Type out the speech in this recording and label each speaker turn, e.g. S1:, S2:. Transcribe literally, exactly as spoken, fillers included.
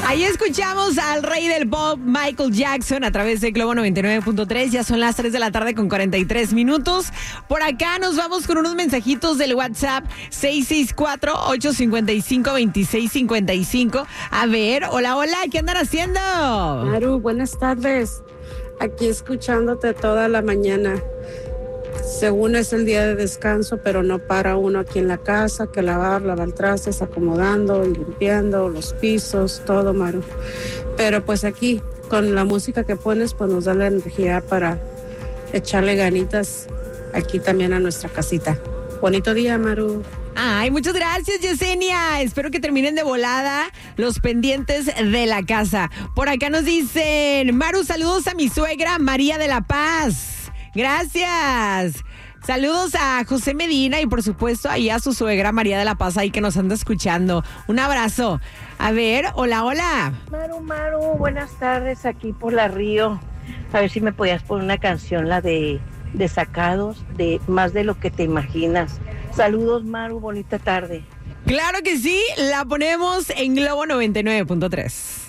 S1: Ahí escuchamos al rey del pop, Michael Jackson, a través de Globo noventa y nueve punto tres. Ya son las tres de la tarde con cuarenta y tres minutos. Por acá nos vamos con unos mensajitos del WhatsApp seis seis cuatro, ocho cinco cinco, dos seis cinco cinco. A ver, hola, hola, ¿qué andan haciendo?
S2: Maru, buenas tardes. Aquí escuchándote toda la mañana. Según es el día de descanso, pero no para uno aquí en la casa, que lavar, lavar trastes, acomodando, limpiando los pisos, todo, Maru. Pero pues aquí, con la música que pones, pues nos da la energía para echarle ganitas aquí también a nuestra casita. Bonito día, Maru.
S1: Ay, muchas gracias, Yesenia. Espero que terminen de volada los pendientes de la casa. Por acá nos dicen, Maru, saludos a mi suegra María de la Paz. Gracias. Saludos a José Medina y por supuesto ahí a su suegra María de la Paz ahí que nos anda escuchando. Un abrazo. A ver, hola, hola.
S3: Maru, Maru, buenas tardes aquí por la Río. A ver si me podías poner una canción, la de Desacados, de Más de lo que te imaginas. Saludos, Maru, bonita tarde.
S1: Claro que sí, la ponemos en Globo noventa y nueve punto tres.